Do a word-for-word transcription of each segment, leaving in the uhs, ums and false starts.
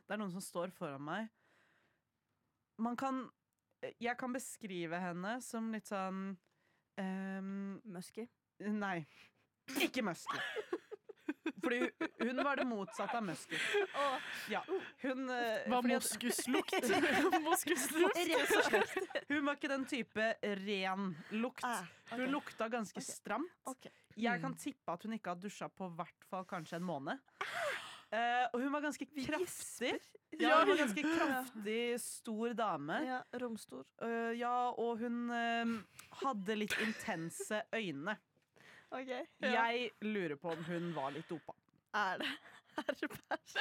Det er noen som står foran meg. Man kan Jeg kan beskrive henne som litt sånn um, Musky? Nei, ikke musky. Fordi hun var det motsatte av musky. Ja, hun Hva moskuslukt? Moskuslukt. Hun var ikke den type ren lukt. Ah, okay. Hun lukta ganske okay. stramt. Okay. Jeg kan tippe at hun ikke har dusja på hvert fall kanskje en måned. Uh, og hun var ganske kraftig. Ja, hun var ganske kraftig, stor dame. Ja, romstor. Uh, ja, og hun uh, hadde litt intense øyne. Okay, ja. Jeg lurer på om hun var litt dopa. Er det herrepers?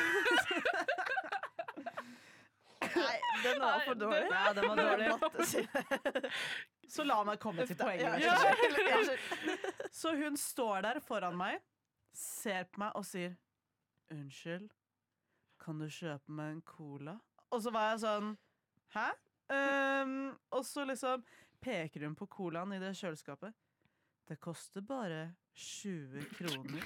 Nei, den var for dårlig. Ja, den var dårlig. Så la meg komme til poenget. Ja, ja, ja. Så hun står der foran meg, ser på meg og sier unnskyld, kan du kjøpe meg en cola? Og så var jeg sånn, hæ? Um, og så liksom peker hun på colaen i det kjøleskapet. Det koster bare tjue kroner.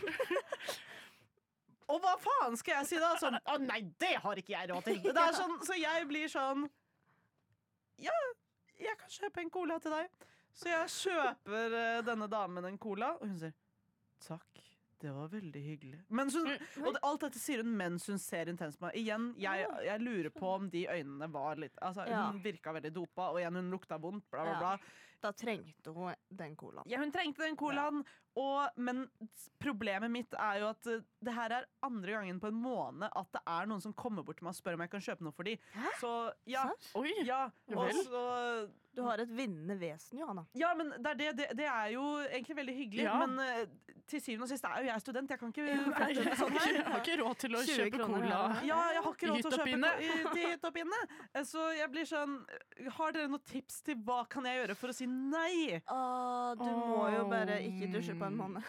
Og hva faen skal jeg si da? Sånn, å nei, det har ikke jeg råd til. Det er sånn, så jeg blir sånn, ja, jeg kan kjøpe en cola til deg. Så jeg kjøper uh, denne damen en cola, og hun sier, takk. Det var veldig hyggelig. Mens hun, og det, alt dette sier hun mens hun ser intens på meg. Igjen, jeg, jeg lurer på om de øynene var litt altså, ja. Hun virka veldig dopa, og igjen hun lukta vondt, bla bla bla. Ja. Da trengte hun den colaen. Ja, hun trengte den colaen, ja. og, men problemet mitt er jo at uh, det her er andre gangen på en måned at det er noen som kommer bort til meg og spør om jeg kan kjøpe noe for dem. Hæ? Så ja, Oi, ja og så du har et vinnende vesen, Johanna. Ja, men det er, det, det, det er jo egentlig veldig hyggelig. Ja. Men uh, til syvende og sist er jo jeg student. Jeg kan ikke jeg, sånn her. Jeg har ikke råd til å kjøpe kroner, cola. Ja, jeg har ikke råd til å kjøpe Hyttopinne. ko- til hyttopinne. Så jeg blir sånn, har dere noen tips til hva kan jeg gjøre for å si nei? Åh, du Åh. må jo bare ikke dusje på en måned.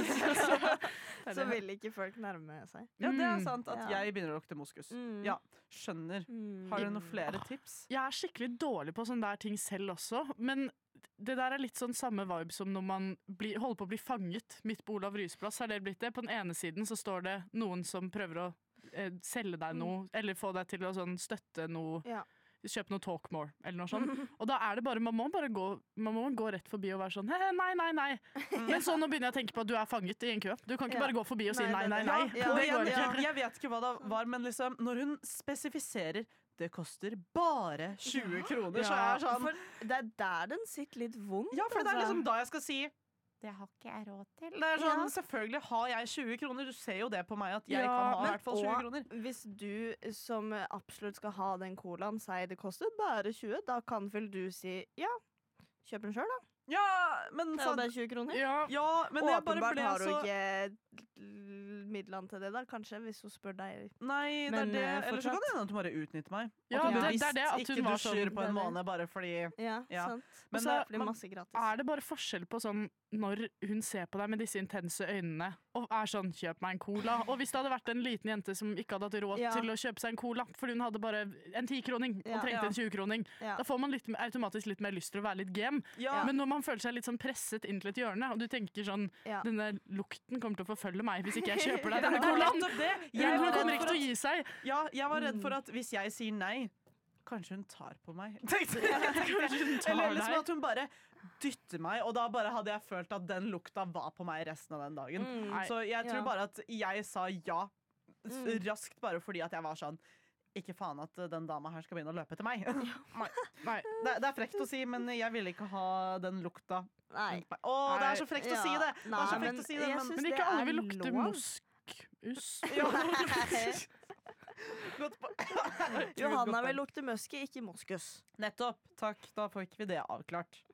så, så vil ikke folk nærme seg. Ja, det er sant at Ja. jeg begynner å lukte moskus. Mm. Ja, skjønner. Mm. Har dere noen flere tips? Jeg er skikkelig dårlig på sånne der ting selv også, men det der er litt sånn samme vibe som når man blir, holder på å bli fanget midt på Olav Ryes plass. Har det blitt det? På den ene siden så står det noen som prøver å eh, selge deg noe, eller få deg til å sånn, støtte noe, Ja. kjøpe noe Talkmore, eller noe sånt. Og da er det bare, man må bare gå, man må gå rett forbi og være sånn, «He, nei, nei, nei. Men så nå begynner jeg å tenke på at du er fanget i en kø. Du kan ikke Ja. bare gå forbi og si Nei, nei, nei, nei, nei. nei. Ja, Og Det går igjen, ikke. jeg, jeg vet ikke hva det var, men liksom, når hun spesifiserer det koster bare tjue kroner, så er jeg sånn For det er der den sitter litt vondt. Ja, for det er altså. liksom da jeg skal si det har ikke jeg råd til. Det er sånn, Ja. selvfølgelig har jeg tjue kroner. Du ser jo det på meg at jeg Ja, kan ha i Men- hvert fall tjue og kroner. Hvis du som absolutt skal ha den colaen, sier det koster bare tjue, da kan vel du si ja, kjøp den sjøl, da. Ja, men Det er jo sånn, bare tjue kroner. Ja, ja, men jeg bare Åpenbart ble har du så ikke midlene til det, da, kanskje, hvis hun spør deg. Nei, det Men, er det. eh, Eller så kan fortsatt. det hende at hun bare utnytter meg. Ja, at hun det- bevisst det er det, at hun ikke var dusjer sånn- på en det er måned bare fordi Ja, Ja. sant. Men Og så det- Det blir man- masse gratis. er det bare forskjell på sånn når hun ser på deg med disse intense øynene og er sånn 'kjøp meg en cola', og hvis det hadde vært en liten jente som ikke hadde hatt råd Ja. til å kjøpe seg en cola fordi hun hadde bare en tikroning Ja. og trengte Ja. en tjue-kroning, Ja. da får man litt, automatisk litt mer lyst til å være litt game. Ja, Men når man føler seg litt sånn presset inn til et hjørne, og du tenker sånn Ja. 'denne lukten kommer til å forfølge meg hvis ikke jeg kjøper deg det denne er colaen'. nettopp det. Hun Jeg var kommer redd ikke for til å at, gi seg. ja, jeg var redd for at hvis jeg sier nei, kanskje hun tar på meg. Tenkte jeg. Eller liksom deg. at hun bare dytter meg, og da bare hadde jeg følt at den lukta var på meg resten av den dagen. Mm. Så jeg tror Ja. bare at jeg sa ja s- Mm. raskt, bare fordi at jeg var sånn ikke faen at den dama her skal begynne å løpe etter meg. Nei. Det, det er frekt å si, men jeg vil ikke ha den lukta. Nei. Å, det er så frekt å si det! Det er så Nei, frekt å si det, jeg men synes Men det ikke alle er vil lukte lov. moskus. Godt på- Johanna vil lukte musky, ikke moskus. Nettopp. Takk, da fikk vi det avklart.